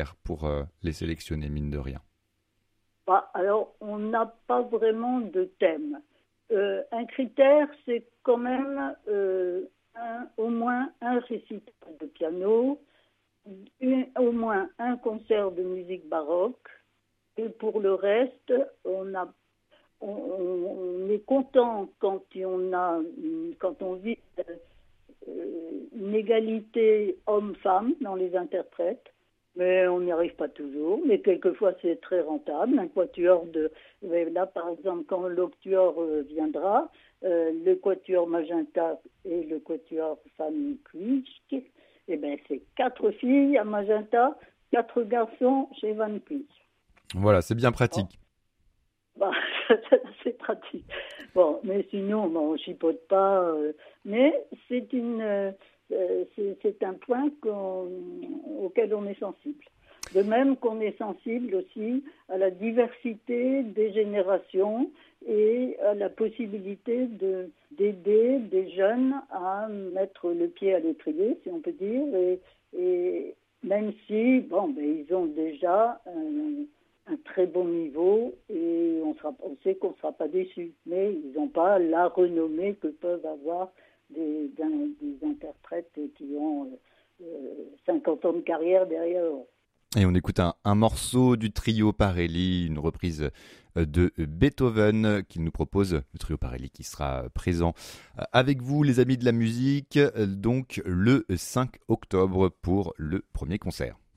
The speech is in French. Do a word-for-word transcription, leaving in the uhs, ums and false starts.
pour euh, les sélectionner, mine de rien? Bah, alors, on n'a pas vraiment de thème. Euh, un critère, c'est quand même euh, un- au moins un récital de piano, une- au moins un concert de musique baroque. Et pour le reste, on a, on, on- on est content quand on a, une- quand on vit euh, une égalité homme-femme dans les interprètes. Mais on n'y arrive pas toujours. Mais quelquefois, c'est très rentable. Un quatuor de... Là, par exemple, quand l'octuor euh, viendra, euh, le quatuor Magenta et le quatuor Van Cleef, eh ben, c'est quatre filles à Magenta, quatre garçons chez Van Cleef. Voilà, c'est bien Bon, pratique. bah, c'est pratique. Bon, mais sinon, bon, on chipote pas. euh, mais c'est une, euh, euh, c'est, c'est un point qu'on- auquel on est sensible. De même qu'on est sensible aussi à la diversité des générations et à la possibilité de, d'aider des jeunes à mettre le pied à l'étrier, si on peut dire, et, et même si, bon, ben, ils ont déjà un, un très bon niveau et on, sera, on sait qu'on ne sera pas déçus, mais ils n'ont pas la renommée que peuvent avoir des, d'un- des interprètes qui ont euh, euh, cinquante ans de carrière derrière eux. Et on écoute un, un morceau du trio Parelli, une reprise euh, de Beethoven qu'il nous propose, le trio Parelli qui sera présent euh, avec vous les amis de la musique, euh, donc le cinq octobre pour le premier concert.